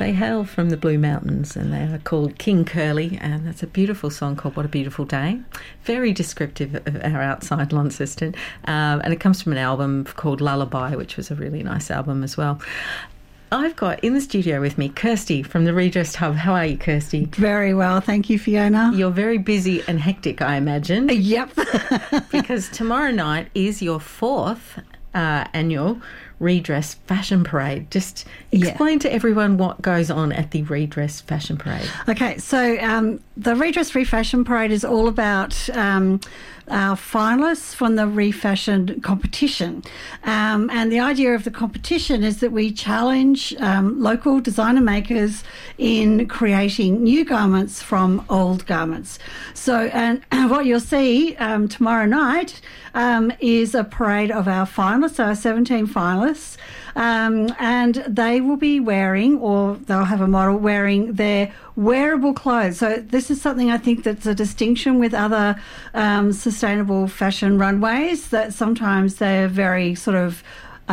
They hail from the Blue Mountains and they are called King Curly, and that's a beautiful song called What a Beautiful Day. Very descriptive of our outside Launceston. And it comes from an album called Lullaby, which was a really nice album as well. I've got in the studio with me Kirsty from the Redress Hub. How are you, Kirsty? Very well, thank you, Fiona. You're very busy and hectic, I imagine. Yep. Because tomorrow night is your fourth annual Redress Fashion Parade. Just explain to everyone what goes on at the Redress Fashion Parade. Okay, so the Redress Free Fashion Parade is all about our finalists from the Refashion competition. And the idea of the competition is that we challenge local designer makers in creating new garments from old garments. So, and what you'll see tomorrow night is a parade of our finalists, our 17 finalists, and they will be wearing, or they'll have a model wearing, their wearable clothes. So this is something I think that's a distinction with other sustainable fashion runways, that sometimes they're very sort of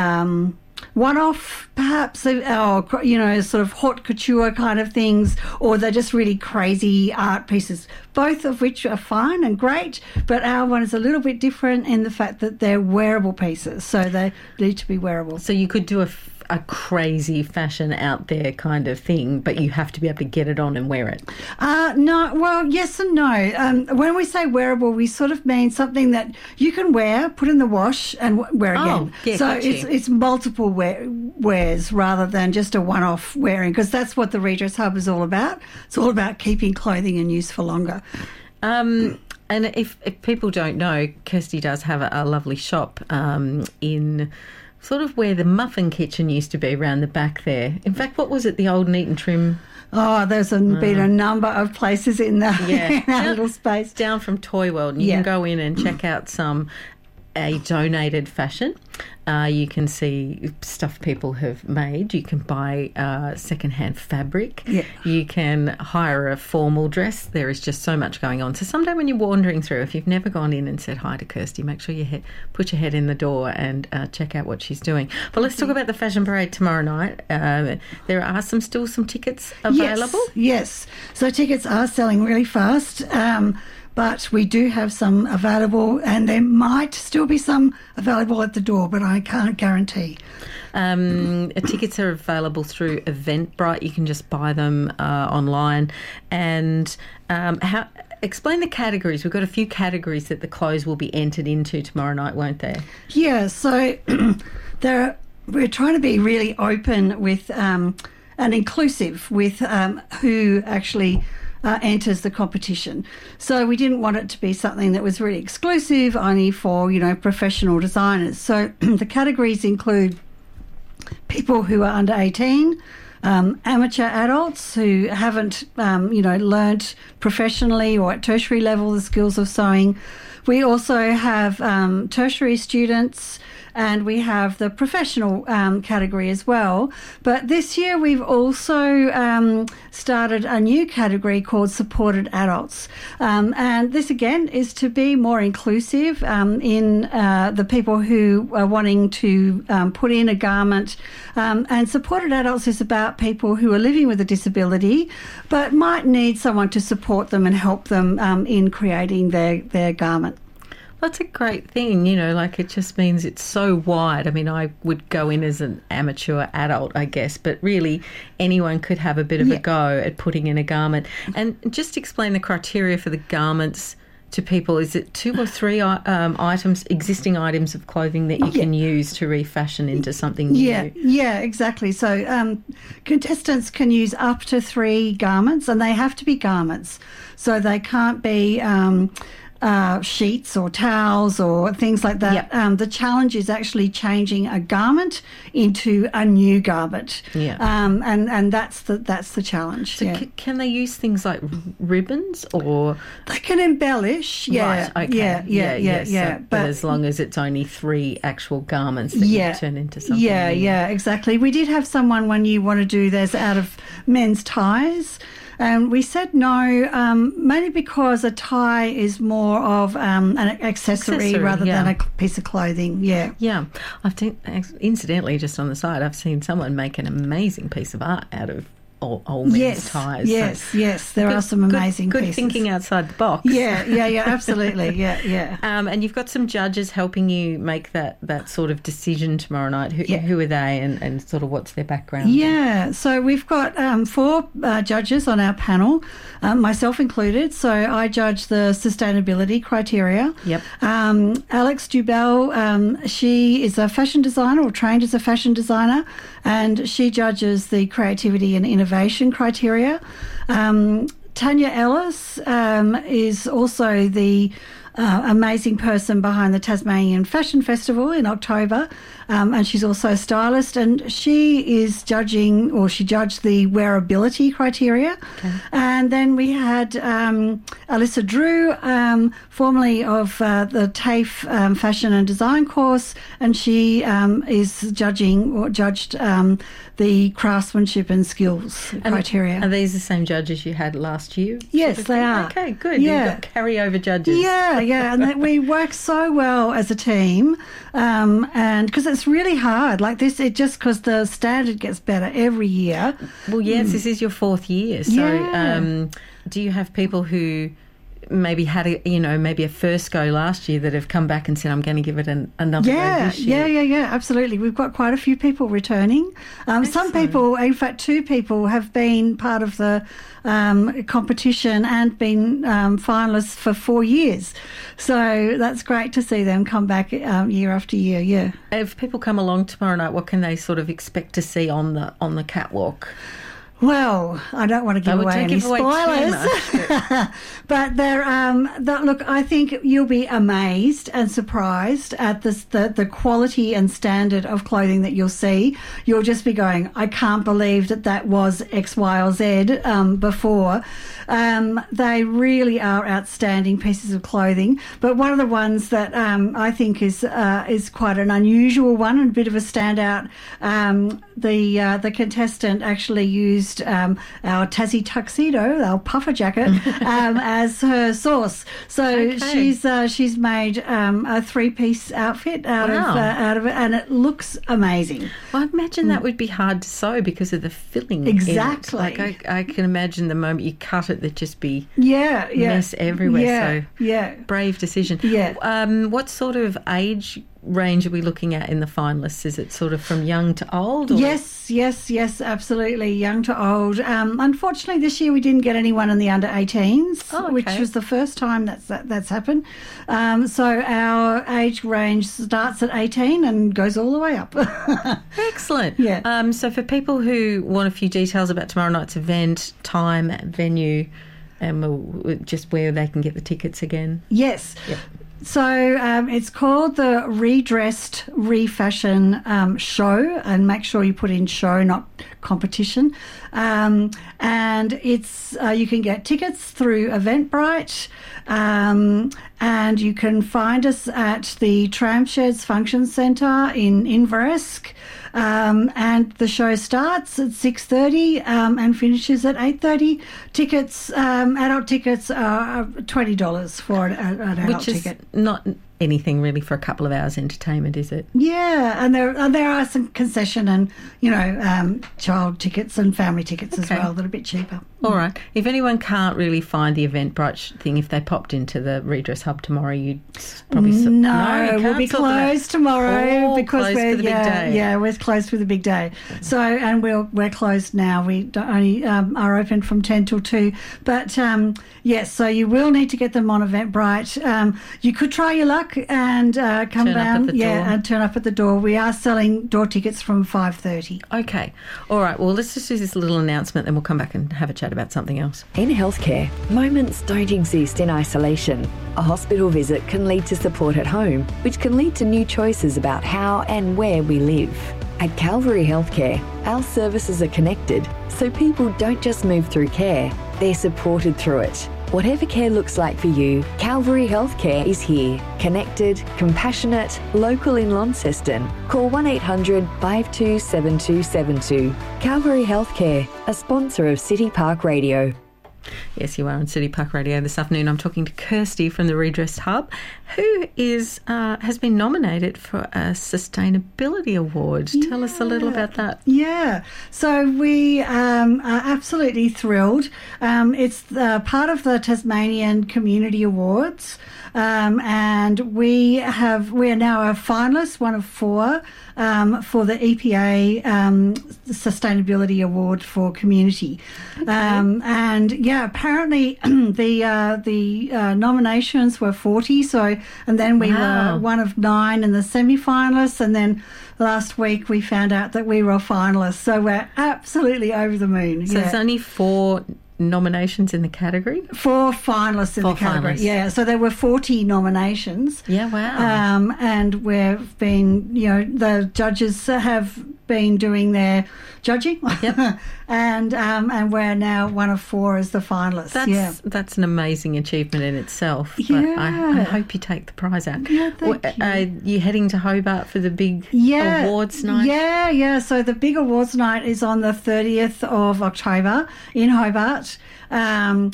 one-off, perhaps, or, sort of haute couture kind of things, or they're just really crazy art pieces, both of which are fine and great, but our one is a little bit different in the fact that they're wearable pieces, so they need to be wearable. So you could do a crazy fashion out there kind of thing, but you have to be able to get it on and wear it. No, well, yes and no. When we say wearable, we sort of mean something that you can wear, put in the wash and wear again. Yeah, so gotcha. it's multiple wears rather than just a one-off wearing, because that's what the Redress Hub is all about. It's all about keeping clothing in use for longer. And if people don't know, Kirsty does have a lovely shop in sort of where the muffin kitchen used to be, around the back there. In fact, what was it, the old Neat and Trim? Oh, there's been a number of places in that little space. Down from Toy World. And you can go in and check out a donated fashion. You can see stuff people have made. You can buy secondhand fabric. Yeah. You can hire a formal dress. There is just so much going on. So someday when you're wandering through, if you've never gone in and said hi to Kirsty, make sure you put your head in the door and check out what she's doing. But let's talk about the Fashion Parade tomorrow night. There are still some tickets available. Yes. So tickets are selling really fast. But we do have some available, and there might still be some available at the door, but I can't guarantee. Tickets are available through Eventbrite. You can just buy them online. And explain the categories. We've got a few categories that the clothes will be entered into tomorrow night, won't there? Yeah, so we're trying to be really open with and inclusive with who actually enters the competition. So we didn't want it to be something that was really exclusive only for, professional designers. So the categories include people who are under 18, amateur adults who haven't, learnt professionally or at tertiary level the skills of sewing. We also have tertiary students, and we have the professional category as well. But this year we've also started a new category called supported adults. And this, again, is to be more inclusive in the people who are wanting to put in a garment. And supported adults is about people who are living with a disability but might need someone to support them and help them in creating their garment. That's a great thing, it just means it's so wide. I mean, I would go in as an amateur adult, I guess, but really anyone could have a bit of a go at putting in a garment. And just explain the criteria for the garments to people. Is it 2 or 3 items, existing items of clothing that you can use to refashion into something new? Yeah, exactly. So contestants can use up to 3 garments, and they have to be garments. So they can't be sheets or towels or things like that. The challenge is actually changing a garment into a new garment. And that's the challenge. So can they use things like ribbons, or they can embellish? Right, okay. Yeah. But as long as it's only 3 actual garments that you turn into something new. Yeah, exactly. We did have someone when you want to do theirs out of men's ties. And we said no, mainly because a tie is more of an accessory rather than a piece of clothing. Yeah. Incidentally, just on the side, I've seen someone make an amazing piece of art out of old men's ties. Yes. There are some amazing good pieces. thinking outside the box. Yeah, absolutely. Yeah. And you've got some judges helping you make that sort of decision tomorrow night. Who are they and sort of what's their background? Yeah, so we've got 4 judges on our panel, myself included. So I judge the sustainability criteria. Yep. Alex Dubell, she is a fashion designer or trained as a fashion designer, and she judges the creativity and innovation criteria. Tanya Ellis is also the amazing person behind the Tasmanian Fashion Festival in October, and she's also a stylist, and she is judged the wearability criteria. Okay. And then we had Alyssa Drew, formerly of the TAFE Fashion and Design course, and she is judged the craftsmanship and skills criteria. Are these the same judges you had last year? Yes, they are. Okay, good. Yeah. You've got carryover judges. Yeah, and we work so well as a team, and because it's really hard, like this, because the standard gets better every year. Well, yes, this is your 4th year, so do you have people who maybe had a first go last year that have come back and said, I'm going to give it another go this year? Yeah, absolutely. We've got quite a few people returning. Some people, in fact 2 people, have been part of the competition and been finalists for 4 years. So that's great to see them come back year after year, yeah. If people come along tomorrow night, what can they sort of expect to see on the catwalk? Well, I don't want to give away any spoilers, but look, I think you'll be amazed and surprised at the quality and standard of clothing that you'll see. You'll just be going, I can't believe that was X, Y, or Z before. They really are outstanding pieces of clothing. But one of the ones that I think is quite an unusual one and a bit of a standout, the contestant actually used our Tassie tuxedo, our puffer jacket, as her source. So she's made a 3-piece outfit out of it, and it looks amazing. Well, I imagine that would be hard to sew because of the filling. Exactly. Like I can imagine the moment you cut it, there'd just be mess everywhere. Brave decision. Yeah. What sort of age range are we looking at in the finalists? Is it sort of from young to old? Or? Yes, absolutely, young to old. Unfortunately, this year we didn't get anyone in the under 18s, which was the first time that's happened. So our age range starts at 18 and goes all the way up. Excellent. Yeah. So for people who want a few details about tomorrow night's event, time, venue, and just where they can get the tickets again. Yes. Yep. So it's called the Redressed Refashion Show, and make sure you put in show, not competition. And it's you can get tickets through Eventbrite, and you can find us at the Tramsheds Function Centre in Inveresk. And the show starts at 6:30 and finishes at 8:30. Tickets, adult tickets are $20 for an adult ticket. Not anything really for a couple of hours entertainment, is it? Yeah, and there are some concession and child tickets and family tickets as well that are a bit cheaper. All right. If anyone can't really find the Eventbrite thing, if they popped into the Redress Hub tomorrow, you'd probably we'll be closed tomorrow because we're the big day. Yeah, we're closed for the big day. So and we're closed now. We only are open from 10 till 2. But yes, so you will need to get them on Eventbrite. You could try your luck and come down, and turn up at the door. We are selling door tickets from 5:30. Okay, all right. Well, let's just do this little announcement, then we'll come back and have a chat about something else. In healthcare, moments don't exist in isolation. A hospital visit can lead to support at home, which can lead to new choices about how and where we live. At Calvary Healthcare, our services are connected, so people don't just move through care, they're supported through it. Whatever care looks like for you, Calvary Healthcare is here. Connected, compassionate, local in Launceston. Call 1800 527272. Calvary Healthcare, a sponsor of City Park Radio. Yes, you are on City Park Radio this afternoon. I'm talking to Kirsty from the Redress Hub, who has been nominated for a Sustainability Award. Tell us a little about that. Yeah, so we are absolutely thrilled. It's part of the Tasmanian Community Awards, and we are now a finalist, one of 4, for the EPA Sustainability Award for Community. Okay. And yeah, apparently the nominations were 40. And then we were one of 9 in the semi-finalists, and then last week we found out that we were finalists. So we're absolutely over the moon. So there's only 4 nominations in the category? 4 finalists in the category. Finalists. Yeah, so there were 40 nominations. Yeah, wow. And we've been, the judges have been doing their judging. Yep. and we're now one of 4 as the finalists. That's an amazing achievement in itself. Yeah. But I hope you take the prize out. Yeah, thank you. Are you heading to Hobart for the big awards night? Yeah. So the big awards night is on the 30th of October in Hobart. And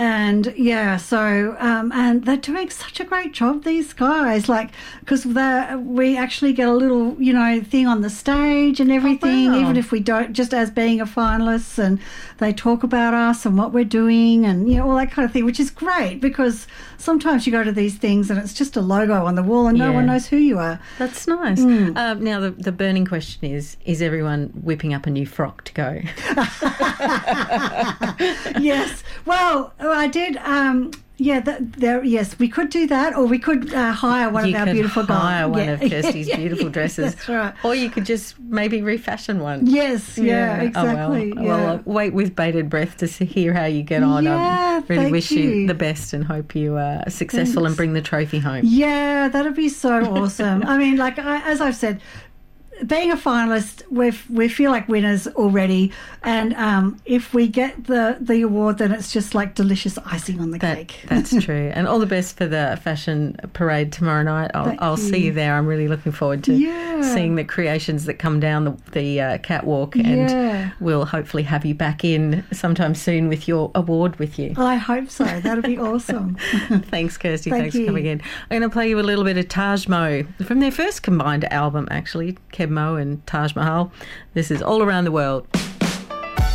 they're doing such a great job, these guys, because we actually get a little, thing on the stage and everything, even if we don't, just as being a finalist, and they talk about us and what we're doing and, all that kind of thing, which is great, because sometimes you go to these things and it's just a logo on the wall and no one knows who you are. That's nice. Now, the burning question is everyone whipping up a new frock to go? Yes. Well, I did. Yes, we could do that, or we could hire one of our beautiful guys. Hire one of Kirsty's beautiful dresses. That's right. Or you could just maybe refashion one. Yes, exactly. Well, I'll wait with bated breath to hear how you get on. I really wish you the best and hope you are successful and bring the trophy home. Yeah, that'd be so awesome. I mean, as I've said, being a finalist, we feel like winners already, and if we get the award, then it's just like delicious icing on the cake. That's true. And all the best for the fashion parade tomorrow night. I'll see you there. I'm really looking forward to seeing the creations that come down the catwalk, and we'll hopefully have you back in sometime soon with your award with you. I hope so. That'll be awesome. Thanks, Kirsty. Thanks for coming in. I'm going to play you a little bit of Taj Mo from their first combined album, actually, Keb Mo and Taj Mahal. This is All Around the World.